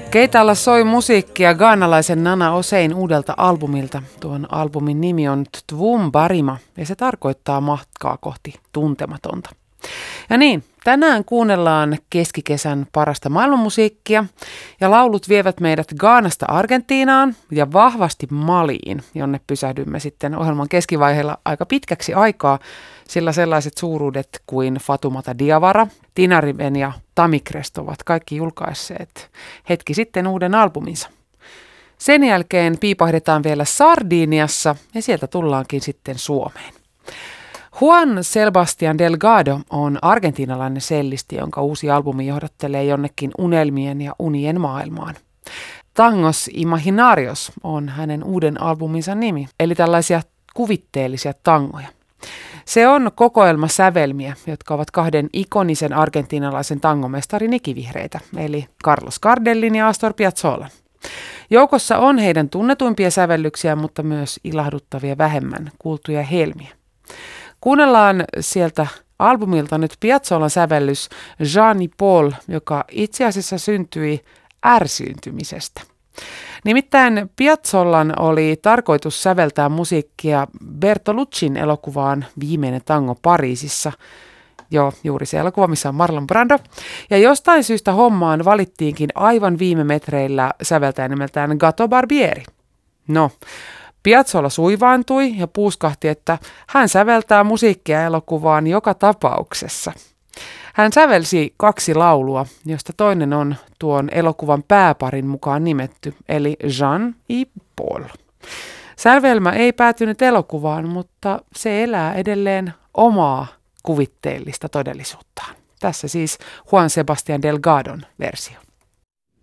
Keitalla soi musiikkia ghanalaisen Nana Osein uudelta albumilta. Tuon albumin nimi on Tvum Barima ja se tarkoittaa matkaa kohti tuntematonta. Ja niin, tänään kuunnellaan keskikesän parasta maailmanmusiikkia ja laulut vievät meidät Ghanasta Argentiinaan ja vahvasti Maliin, jonne pysähdymme sitten ohjelman keskivaiheella aika pitkäksi aikaa, sillä sellaiset suuruudet kuin Fatoumata Diawara, Tinariwen ja Tamikrest ovat kaikki julkaisseet hetki sitten uuden albuminsa. Sen jälkeen piipahdetaan vielä Sardiniassa ja sieltä tullaankin sitten Suomeen. Juan Sebastián Delgado on argentiinalainen sellisti, jonka uusi albumi johdattelee jonnekin unelmien ja unien maailmaan. Tangos Imaginarios on hänen uuden albuminsa nimi, eli tällaisia kuvitteellisia tangoja. Se on kokoelma sävelmiä, jotka ovat kahden ikonisen argentiinalaisen tangomestarin ikivihreitä, eli Carlos Gardellin ja Astor Piazzolan. Joukossa on heidän tunnetuimpia sävellyksiä, mutta myös ilahduttavia vähemmän kuultuja helmiä. Kuunnellaan sieltä albumilta nyt Piazzolan sävellys Jean y Paul, joka itse asiassa syntyi ärsyyntymisestä. Nimittäin Piazzolan oli tarkoitus säveltää musiikkia Bertoluccin elokuvaan Viimeinen tango Pariisissa. Joo, juuri se elokuva, missä on Marlon Brando. Ja jostain syystä hommaan valittiinkin aivan viime metreillä säveltäjä nimeltään Gato Barbieri. No, Piazzolla suivaantui ja puuskahti, että hän säveltää musiikkia elokuvaan joka tapauksessa. Hän sävelsi 2 laulua, josta toinen on tuon elokuvan pääparin mukaan nimetty, eli Jean y Paul. Sävelmä ei päätynyt elokuvaan, mutta se elää edelleen omaa kuvitteellista todellisuuttaan. Tässä siis Juan Sebastián Delgadon versio.